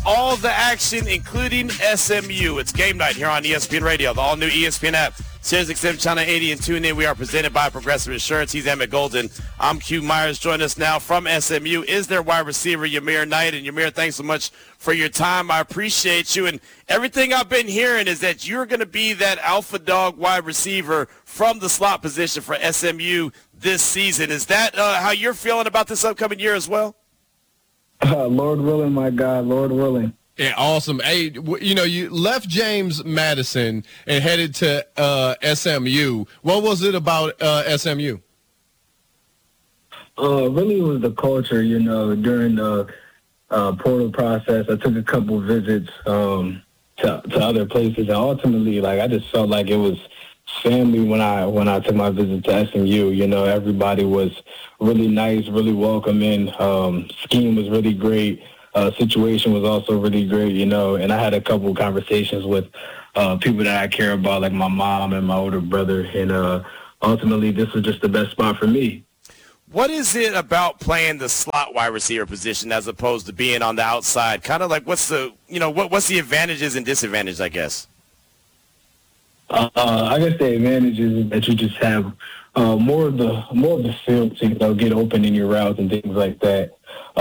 all the action, including SMU. It's game night here on ESPN Radio, the all-new ESPN app. SiriusXM Channel 80 and tune in. We are presented by Progressive Insurance. He's Emmett Golden. I'm Q Myers. Join us now from SMU is their wide receiver, Yamir Knight. And Yamir, thanks so much for your time. I appreciate you. And everything I've been hearing is that you're going to be that alpha dog wide receiver from the slot position for SMU this season. Is that how you're feeling about this upcoming year as well? Lord willing, my God, Lord willing. Yeah, awesome. Hey, you left James Madison and headed to SMU. What was it about SMU? Really, it was the culture, during the portal process. I took a couple visits to other places, and ultimately, I just felt like it was family when I took my visit to SMU. Everybody was really nice, really welcoming. Scheme was really great. Situation was also really great, and I had a couple conversations with people that I care about, like my mom and my older brother, and ultimately this was just the best spot for me. What is it about playing the slot wide receiver position as opposed to being on the outside? Kind of like what's the advantages and disadvantages, I guess? I guess the advantage is that you just have more of the field to get open in your routes and things like that.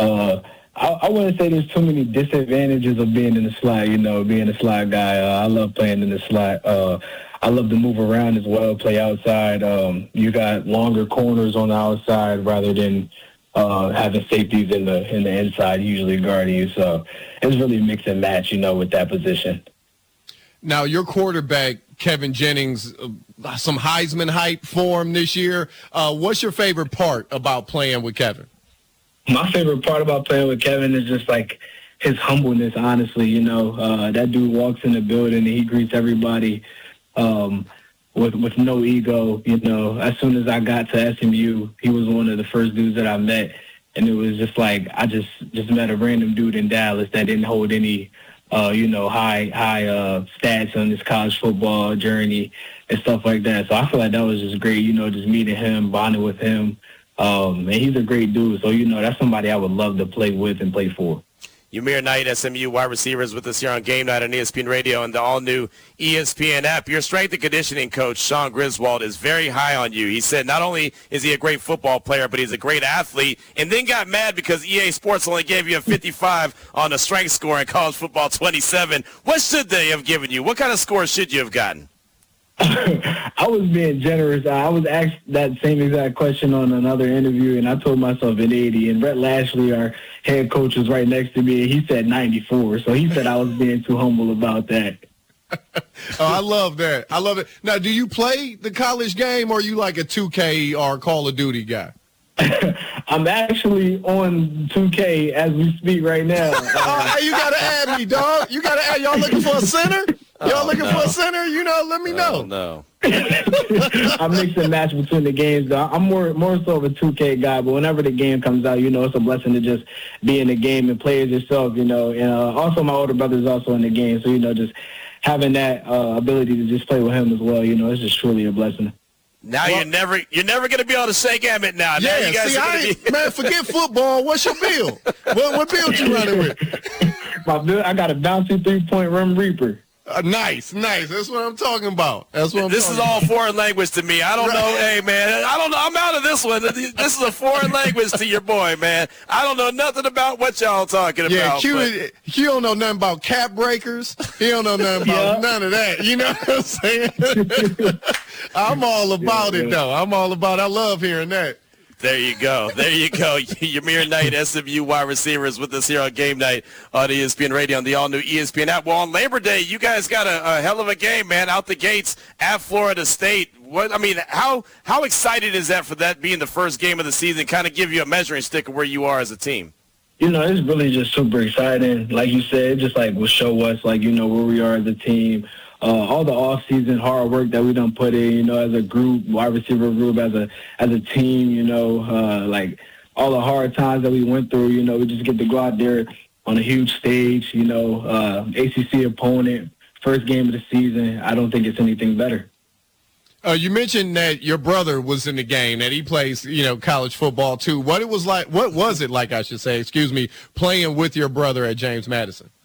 I wouldn't say there's too many disadvantages of being in the slot, being a slot guy. I love playing in the slot. I love to move around as well, play outside. You got longer corners on the outside rather than having safeties in the inside, usually guarding you. So it's really mix and match, with that position. Now, your quarterback, Kevin Jennings, some Heisman hype for him this year. What's your favorite part about playing with Kevin? My favorite part about playing with Kevin is just his humbleness, honestly. That dude walks in the building and he greets everybody with no ego. As soon as I got to SMU, he was one of the first dudes that I met. And it was just I just met a random dude in Dallas that didn't hold any, high stats on his college football journey and stuff like that. So I feel like that was just great, just meeting him, bonding with him. And he's a great dude. So, that's somebody I would love to play with and play for. Yamir Knight, SMU wide receivers with us here on Game Night on ESPN Radio and the all-new ESPN app. Your strength and conditioning coach, Sean Griswold, is very high on you. He said not only is he a great football player, but he's a great athlete, and then got mad because EA Sports only gave you a 55 on the strength score in college football 27. What should they have given you? What kind of score should you have gotten? I was being generous. I was asked that same exact question on another interview, and I told myself an 80. And Brett Lashley, our head coach, was right next to me, and he said 94. So he said I was being too humble about that. I love that. I love it. Now, do you play the college game, or are you like a 2K or Call of Duty guy? I'm actually on 2K as we speak right now. You got to add me, dog. You got to add. Y'all looking for a center? Y'all looking for a center? Let me know. No. I mix and match between the games, though. I'm more so of a 2K guy, but whenever the game comes out, it's a blessing to just be in the game and play as yourself, and also my older brother is also in the game, so, just having that ability to just play with him as well, it's just truly a blessing. Now you're never going to be able to shake Emmett now. Yeah, now you guys man, forget football. What's your bill? What bill you running with? My bill, I got a bouncy 3-point rim reaper. Nice. That's what I'm talking about. This is all foreign language to me. I don't know. Hey, man, I don't know. I'm out of this one. This is a foreign language to your boy, man. I don't know nothing about what y'all talking about. Yeah, Q don't know nothing about cap breakers. He don't know nothing about none of that. You know what I'm saying? I'm all about it, though. I love hearing that. There you go. Yamir Knight, SMU wide receivers with us here on Game Night on ESPN Radio on the all-new ESPN app. Well, on Labor Day, you guys got a hell of a game, man, out the gates at Florida State. How excited is that for that being the first game of the season, kind of give you a measuring stick of where you are as a team? It's really just super exciting. Like you said, just will show us, where we are as a team. All the off-season hard work that we done put in, as a group, wide receiver group, as a team, all the hard times that we went through, we just get to go out there on a huge stage, ACC opponent, first game of the season. I don't think it's anything better. You mentioned that your brother was in the game, that he plays, college football too. What was it like, I should say, playing with your brother at James Madison?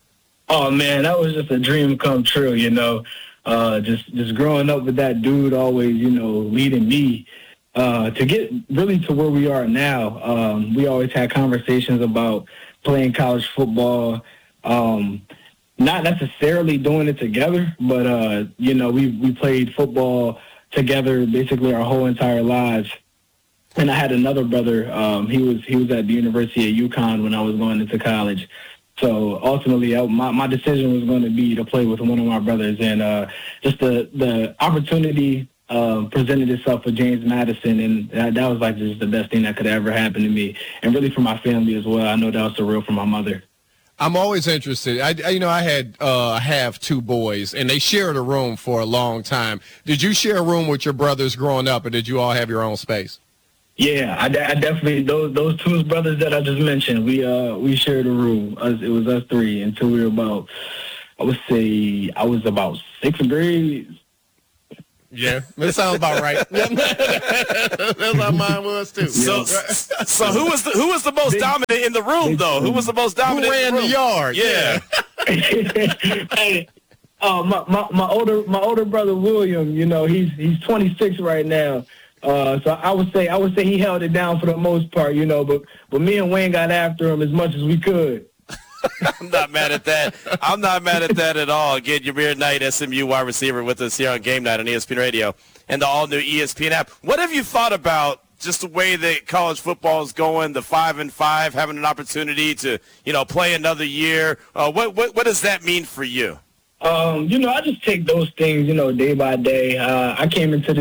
Oh man, that was just a dream come true, you know. Just growing up with that dude, always, you know, leading me to get really to where we are now. We always had conversations about playing college football, not necessarily doing it together, but you know, we played football together basically our whole entire lives. And I had another brother. He was at the University of UConn when I was going into college. So ultimately, my decision was going to be to play with one of my brothers, and just the opportunity presented itself with James Madison, and that was like just the best thing that could ever happen to me, and really for my family as well. I know that was surreal for my mother. I'm always interested. I have two boys, and they shared a room for a long time. Did you share a room with your brothers growing up, or did you all have your own space? Yeah, I definitely, those two brothers that I just mentioned, we shared a room. It was us three until we were about, I would say, I was about 6th grade. Yeah, that sounds about right. That's how mine was too. So who was the most dominant in the room though? Who was the most dominant? Who ran in the yard? Yeah. Hey, my older brother William, you know, he's 26 right now. So I would say he held it down for the most part, you know, but me and Wayne got after him as much as we could. I'm not mad at that. I'm not mad at that at all. Again, Yamir Knight, SMU wide receiver, with us here on Game Night on ESPN Radio and the all-new ESPN app. What have you thought about just the way that college football is going, the 5-5, having an opportunity to, you know, play another year? What does that mean for you? You know, I just take those things, you know, day by day. I came into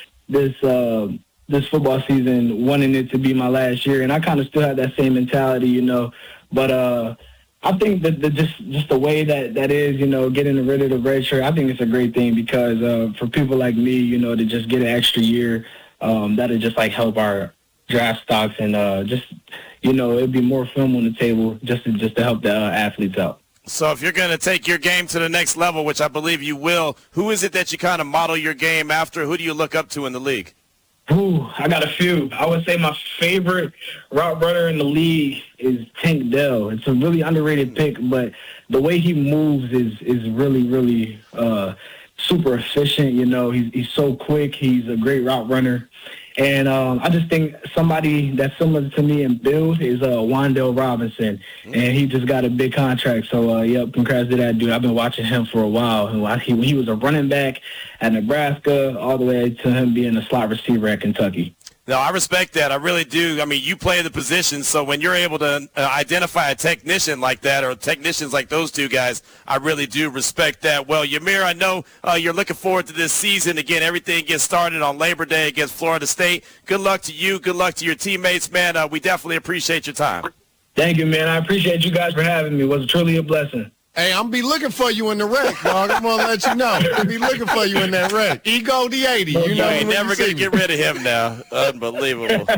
this football season wanting it to be my last year, and I kind of still have that same mentality, you know. But I think that just the way that is, you know, getting rid of the red shirt, I think it's a great thing because for people like me, you know, to just get an extra year, that'll just like help our draft stocks and just, you know, it'd be more film on the table just to help the athletes out. So if you're going to take your game to the next level, which I believe you will, who is it that you kind of model your game after? Who do you look up to in the league? Ooh, I got a few. I would say my favorite route runner in the league is Tank Dell. It's a really underrated pick, but the way he moves is really, really super efficient. You know, he's so quick. He's a great route runner. And I just think somebody that's similar to me in build is Wan'Dale Robinson, and he just got a big contract. So, yep, congrats to that dude. I've been watching him for a while. And he was a running back at Nebraska all the way to him being a slot receiver at Kentucky. No, I respect that. I really do. I mean, you play the position, so when you're able to identify a technician like that or technicians like those two guys, I really do respect that. Well, Yamir, I know you're looking forward to this season. Again, everything gets started on Labor Day against Florida State. Good luck to you. Good luck to your teammates, man. We definitely appreciate your time. Thank you, man. I appreciate you guys for having me. It was truly a blessing. Hey, I'm be looking for you in the wrec, dog. I'm going to let you know. I'll be looking for you in that rec. Ego the 80. You know, ain't never going to get rid of him now. Unbelievable.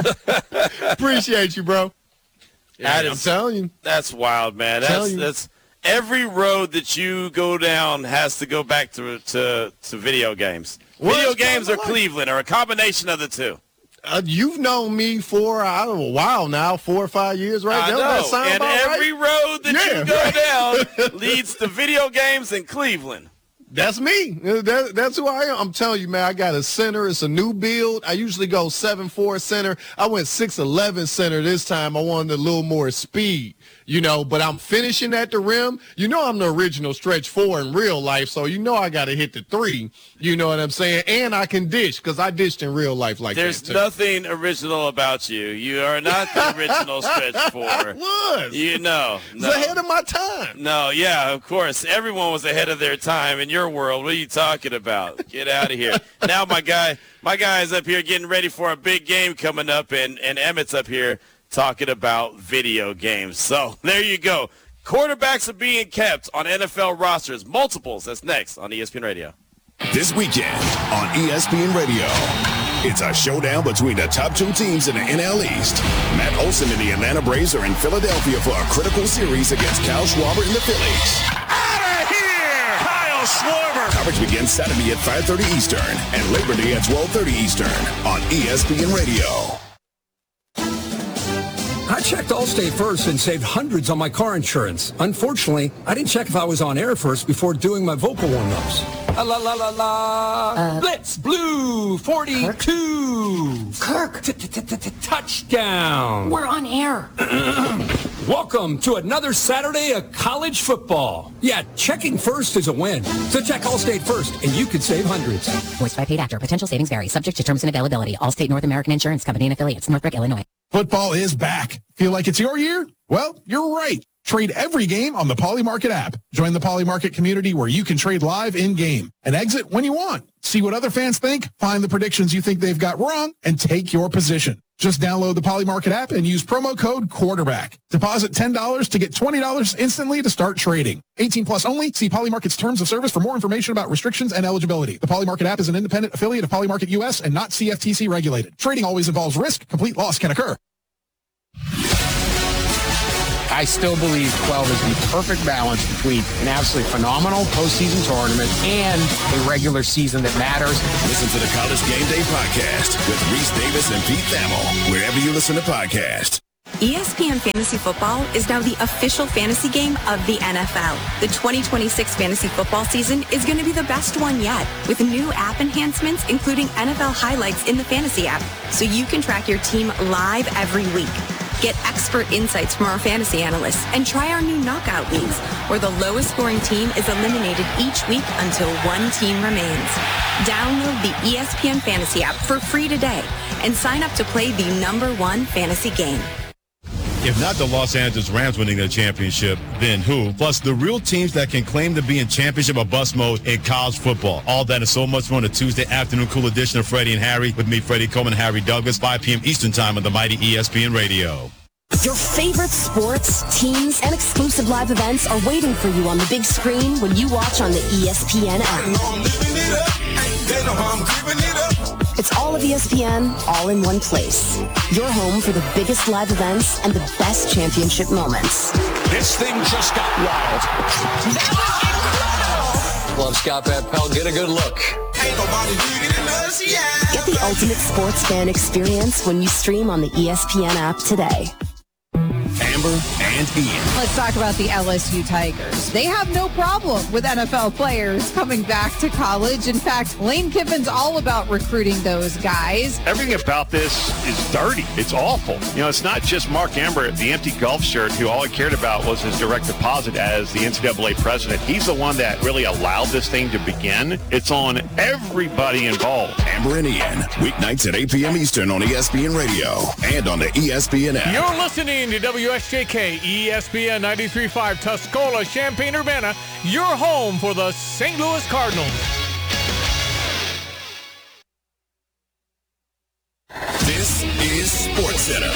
Appreciate you, bro. Yeah, I'm telling you. That's wild, man. That's every road that you go down has to go back to video games. Video games or Cleveland or a combination of the two. You've known me for a while now, 4 or 5 years, right? I know. That sound and about every right? road that you go down leads to video games in Cleveland. That's me. That's who I am. I'm telling you, man, I got a center. It's a new build. I usually go 7'4" center. I went 6'11" center this time. I wanted a little more speed, you know, but I'm finishing at the rim. You know I'm the original stretch 4 in real life, so you know I got to hit the 3. You know what I'm saying? And I can dish because I dished in real life like There's that, too. nothing original about you. You are not the original stretch 4. I was. You know. No. It's ahead of my time. No, yeah, of course. Everyone was ahead of their time in your world. What are you talking about? Get out of here. Now my guy is up here getting ready for a big game coming up, and Emmett's up here talking about video games. So there you go. Quarterbacks are being kept on NFL rosters. Multiples. That's next on ESPN Radio. This weekend on ESPN Radio, it's a showdown between the top 2 teams in the NL East. Matt Olson and the Atlanta Braves are in Philadelphia for a critical series against Kyle Schwarber and the Phillies. Out of here! Kyle Schwarber! Coverage begins Saturday at 5:30 Eastern and Labor Day at 12:30 Eastern on ESPN Radio. I checked Allstate first and saved hundreds on my car insurance. Unfortunately, I didn't check if I was on air first before doing my vocal warm-ups. La la la la. Blitz Blue 42. Kirk. Touchdown. We're on air. Welcome to another Saturday of college football. Yeah, checking first is a win. So check Allstate first, and you could save hundreds. Voiced by paid actor. Potential savings vary. Subject to terms and availability. Allstate North American Insurance Company and affiliates. Northbrook, Illinois. Football is back. Feel like it's your year? Well, you're right. Trade every game on the Poly Market app. Join the Poly Market community where you can trade live in-game and exit when you want. See what other fans think, find the predictions you think they've got wrong, and take your position. Just download the Poly Market app and use promo code quarterback. Deposit $10 to get $20 instantly to start trading. 18 plus only. See Poly Market's terms of service for more information about restrictions and eligibility. The Poly Market app is an independent affiliate of Poly Market US and not CFTC regulated. Trading always involves risk. Complete loss can occur. I still believe 12 is the perfect balance between an absolutely phenomenal postseason tournament and a regular season that matters. Listen to the College Game Day podcast with Reese Davis and Pete Thamel, wherever you listen to podcasts. ESPN Fantasy Football is now the official fantasy game of the NFL. The 2026 fantasy football season is going to be the best one yet, with new app enhancements, including NFL highlights in the fantasy app, so you can track your team live every week. Get expert insights from our fantasy analysts and try our new knockout leagues, where the lowest scoring team is eliminated each week until one team remains. Download the ESPN Fantasy app for free today and sign up to play the #1 fantasy game. If not the Los Angeles Rams winning their championship, then who? Plus the real teams that can claim to be in championship or bust mode in college football. All that and so much more on a Tuesday afternoon cool edition of Freddie and Harry with me, Freddie Coleman, Harry Douglas, 5 p.m. Eastern time on the mighty ESPN Radio. Your favorite sports, teams, and exclusive live events are waiting for you on the big screen when you watch on the ESPN app. It's all of ESPN, all in one place. Your home for the biggest live events and the best championship moments. This thing just got wild. That was incredible. Love Scott Van Pelt. Get a good look. Ain't nobody bigger than us, yeah. Get the ultimate sports fan experience when you stream on the ESPN app today. Amber and Ian. Let's talk about the LSU Tigers. They have no problem with NFL players coming back to college. In fact, Lane Kiffin's all about recruiting those guys. Everything about this is dirty. It's awful. You know, it's not just Mark Amber, the empty golf shirt, who all he cared about was his direct deposit as the NCAA president. He's the one that really allowed this thing to begin. It's on everybody involved. Amber and Ian, weeknights at 8 p.m. Eastern on ESPN Radio and on the ESPN app. You're listening to WSJK ESPN 93.5 Tuscola, Champaign-Urbana, your home for the St. Louis Cardinals. This is SportsCenter.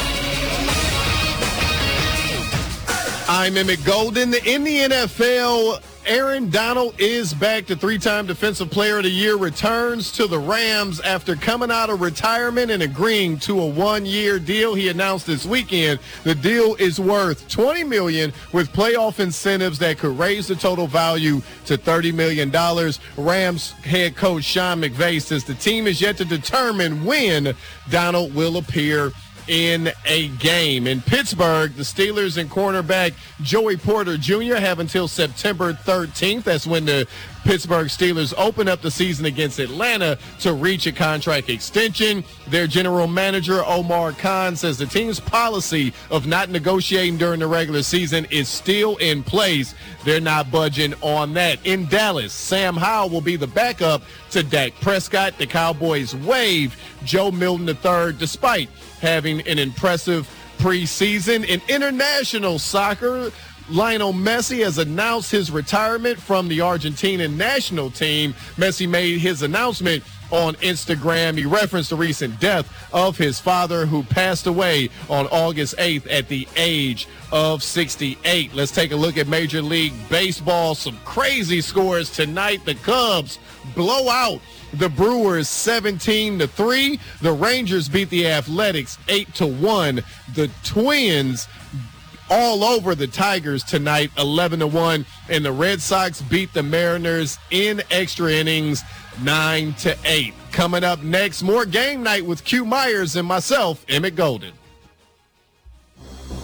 I'm Emmett Golden. In the NFL, Aaron Donald is back. The three-time Defensive Player of the Year returns to the Rams after coming out of retirement and agreeing to a one-year deal. He announced this weekend the deal is worth $20 million with playoff incentives that could raise the total value to $30 million. Rams head coach Sean McVay says the team is yet to determine when Donald will appear in a game. In Pittsburgh, the Steelers and cornerback Joey Porter Jr. have until September 13th. That's when the Pittsburgh Steelers open up the season against Atlanta to reach a contract extension. Their general manager, Omar Khan, says the team's policy of not negotiating during the regular season is still in place. They're not budging on that. In Dallas, Sam Howell will be the backup to Dak Prescott. The Cowboys waived Joe Milton III despite having an impressive preseason. In international soccer, Lionel Messi has announced his retirement from the Argentinian national team. Messi made his announcement on Instagram. He referenced the recent death of his father, who passed away on August 8th at the age of 68. Let's take a look at Major League Baseball. Some crazy scores tonight. The Cubs blow out the Brewers 17-3. The Rangers beat the Athletics 8-1. The Twins all over the Tigers tonight 11-1. And the Red Sox beat the Mariners in extra innings 9-8. Coming up next, more Game Night with Q Myers and myself, Emmett Golden.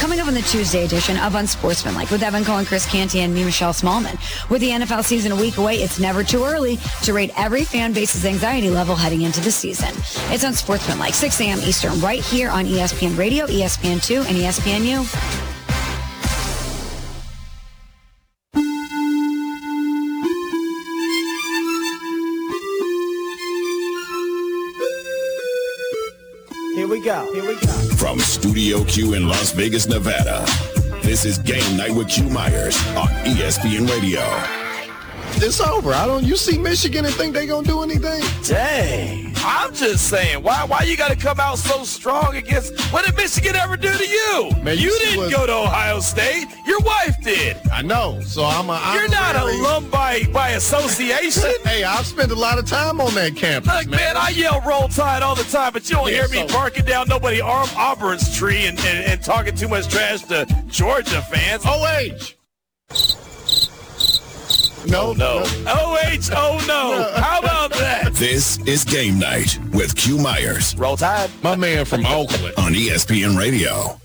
Coming up on the Tuesday edition of Unsportsmanlike with Evan Cohen, Chris Canty, and me, Michelle Smallman. With the NFL season a week away, it's never too early to rate every fan base's anxiety level heading into the season. It's Unsportsmanlike, 6 a.m. Eastern, right here on ESPN Radio, ESPN2, and ESPNU. Here we go. From Studio Q in Las Vegas, Nevada, this is Game Night with Q Myers on ESPN Radio. It's over. You see Michigan and think they gonna do anything? Dang. I'm just saying, why you got to come out so strong against, what did Michigan ever do to you? Man, you didn't go to Ohio State. Your wife did. I know. So You're not an alum by association. Hey, I've spent a lot of time on that campus. Look, man, I yell Roll Tide all the time, but you don't hear me barking down Auburn's tree and talking too much trash to Georgia fans. OH. No. OH, oh no. How about that? This is Game Night with Q Myers. Roll Tide. My man from Oakland. On ESPN Radio.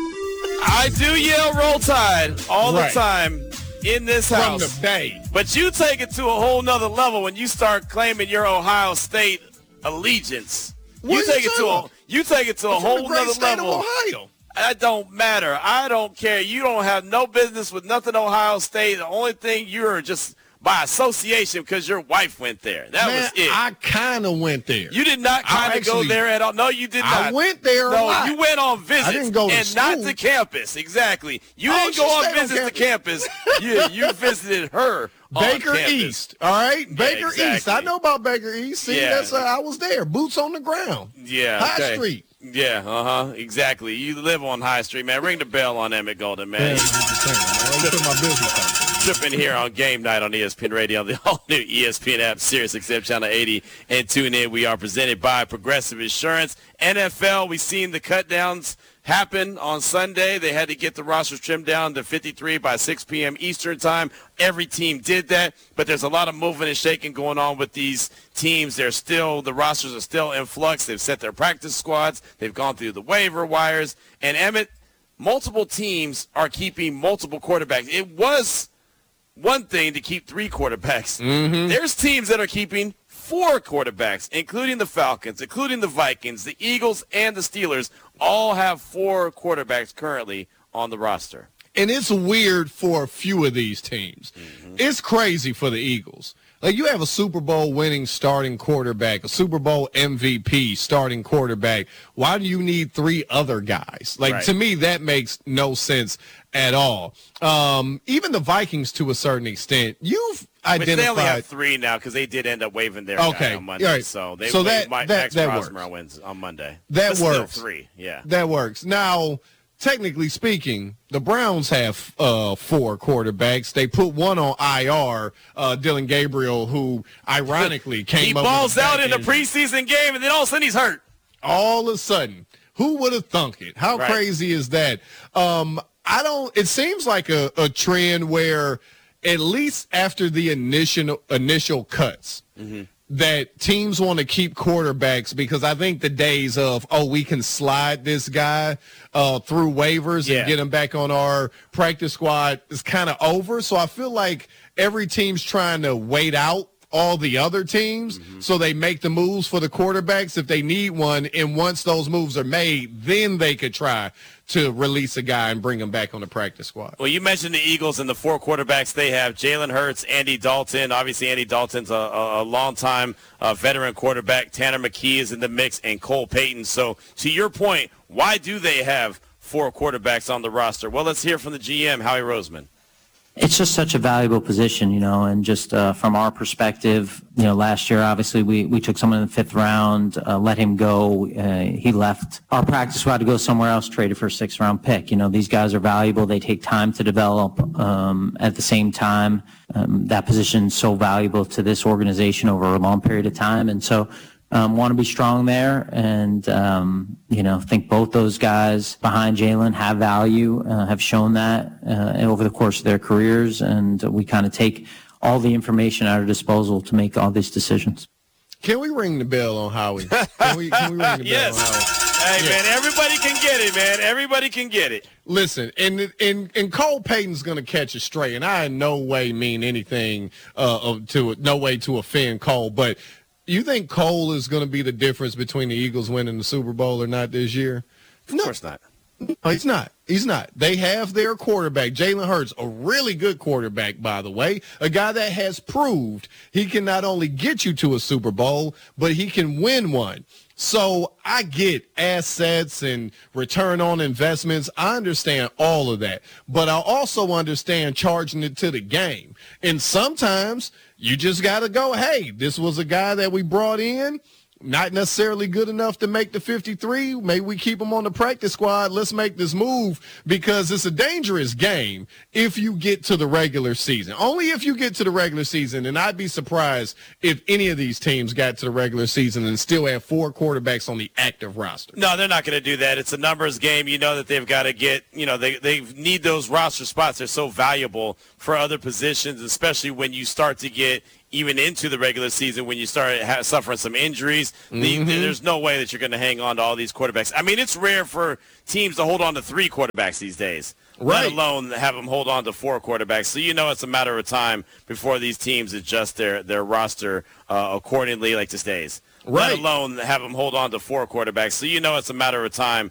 I do yell Roll Tide all the time in this house. From the Bay. But you take it to a whole nother level when you start claiming your Ohio State allegiance. You take it to a whole nother level. Ohio. That don't matter. I don't care. You don't have no business with nothing Ohio State. The only thing, you're just by association because your wife went there. That was it. I kind of went there. You did not kind of go there at all. No, you did not. I went there a lot. You went on visits. I didn't go to school. Not to campus. Exactly. You didn't go on visits to campus. You visited her Baker on campus. East. All right? Baker exactly. East. I know about Baker East. See, I was there. Boots on the ground. Yeah. High Street. Yeah, exactly. You live on High Street, man. Ring the bell on Emmett Golden, man. Put my business on. Tripping here on Game Night on ESPN Radio, the all-new ESPN app, SiriusXM Channel 80, and tune in. We are presented by Progressive Insurance. NFL, we've seen the cut-downs happen on Sunday. They had to get the rosters trimmed down to 53 by 6 p.m. Eastern time. Every team did that, but there's a lot of moving and shaking going on with these teams. The rosters are still in flux. They've set their practice squads. They've gone through the waiver wires. And, Emmett, multiple teams are keeping multiple quarterbacks. It was one thing to keep 3 quarterbacks. Mm-hmm. There's teams that are keeping 4 quarterbacks, including the Falcons, including the Vikings, the Eagles, and the Steelers, all have 4 quarterbacks currently on the roster. And it's weird for a few of these teams. Mm-hmm. It's crazy for the Eagles. Like, you have a Super Bowl winning starting quarterback, a Super Bowl MVP starting quarterback. Why do you need 3 other guys? To me, that makes no sense at all. Even the Vikings, to a certain extent, you've identified. But they only have 3 now because they did end up waiving their guy on Monday. Right. So they that Rosmer works. Wins on Monday. That but works. Still 3, yeah. That works. Now, technically speaking, the Browns have 4 quarterbacks. They put one on IR, Dylan Gabriel, who ironically came up. He balls out in the preseason game, and then all of a sudden he's hurt. All of a sudden. Who would have thunk it? How crazy is that? It seems like a trend where at least after the initial cuts, that teams want to keep quarterbacks because I think the days of, we can slide this guy through waivers and get him back on our practice squad is kind of over. So I feel like every team's trying to wait out all the other teams so they make the moves for the quarterbacks if they need one. And once those moves are made, then they could try to release a guy and bring him back on the practice squad. Well, you mentioned the Eagles and the 4 quarterbacks they have. Jalen Hurts, Andy Dalton. Obviously, Andy Dalton's a long-time veteran quarterback. Tanner McKee is in the mix, and Cole Payton. So, to your point, why do they have 4 quarterbacks on the roster? Well, let's hear from the GM, Howie Roseman. It's just such a valuable position, and just from our perspective, last year, obviously, we took someone in the 5th round, let him go. He left our practice squad to go somewhere else, traded for a 6th-round pick. These guys are valuable. They take time to develop. At the same time, that position is so valuable to this organization over a long period of time. And so want to be strong there, and think both those guys behind Jalen have value, have shown that over the course of their careers, and we kind of take all the information at our disposal to make all these decisions. Can we ring the bell on Howie? Can we ring the bell on Howie? Hey, man, everybody can get it, man. Everybody can get it. Listen, and Cole Payton's going to catch it straight, and I in no way mean anything no way to offend Cole, but you think Cole is going to be the difference between the Eagles winning the Super Bowl or not this year? Of course not. No, he's not. He's not. They have their quarterback, Jalen Hurts, a really good quarterback, by the way, a guy that has proved he can not only get you to a Super Bowl, but he can win one. So I get assets and return on investments. I understand all of that. But I also understand charging it to the game. And sometimes you just got to go, hey, this was a guy that we brought in. Not necessarily good enough to make the 53. Maybe we keep him on the practice squad. Let's make this move because it's a dangerous game if you get to the regular season. Only if you get to the regular season, and I'd be surprised if any of these teams got to the regular season and still have 4 quarterbacks on the active roster. No, they're not going to do that. It's a numbers game. You know that they've got to get, they need those roster spots. They're so valuable for other positions, especially when you start to get even into the regular season when you start suffering some injuries. There's no way that you're going to hang on to all these quarterbacks. I mean, it's rare for teams to hold on to 3 quarterbacks these days, right, let alone have them hold on to 4 quarterbacks. So it's a matter of time before these teams adjust their roster accordingly like these days. Right. Let alone have them hold on to 4 quarterbacks. So it's a matter of time